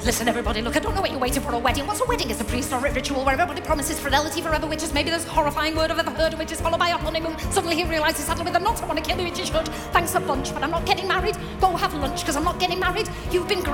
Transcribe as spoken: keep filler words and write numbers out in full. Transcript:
Listen, everybody, look, I don't know what you're waiting for a wedding. What's a wedding? It's a prehistoric ritual where everybody promises fidelity forever, which is maybe the most horrifying word I've ever heard, which is followed by a honeymoon. Suddenly he realises he's saddled with a knot. I want to kill you, which you should. Thanks a bunch, but I'm not getting married. Go have lunch, because I'm not getting married. You've been great.